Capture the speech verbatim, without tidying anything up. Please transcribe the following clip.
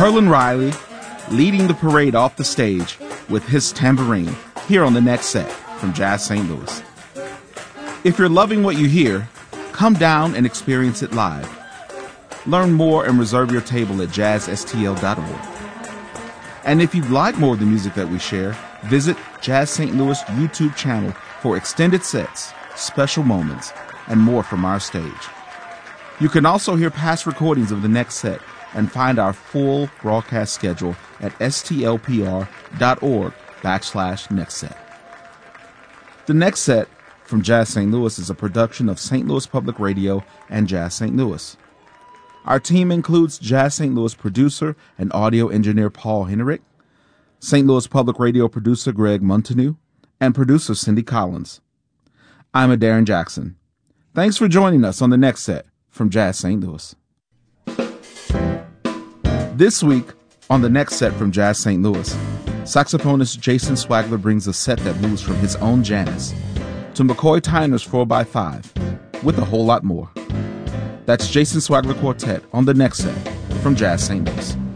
Herlin Riley leading the parade off the stage with his tambourine here on the next set from Jazz Saint Louis. If you're loving what you hear, come down and experience it live. Learn more and reserve your table at jazz s t l dot org. And if you'd like more of the music that we share, visit Jazz Saint Louis YouTube channel for extended sets, special moments, and more from our stage. You can also hear past recordings of the next set and find our full broadcast schedule at stlpr dot org backslash next set. The next set from Jazz Saint Louis is a production of Saint Louis Public Radio and Jazz Saint Louis. Our team includes Jazz Saint Louis producer and audio engineer Paul Henrich, Saint Louis Public Radio producer Greg Montanew, and producer Cindy Collins. I'm Darren Jackson. Thanks for joining us on the next set from Jazz Saint Louis. This week on the next set from Jazz Saint Louis, saxophonist Jason Swagler brings a set that moves from his own Janus to McCoy Tyner's four by five with a whole lot more. That's Jason Swagler Quartet on the next set from Jazz Saint Louis.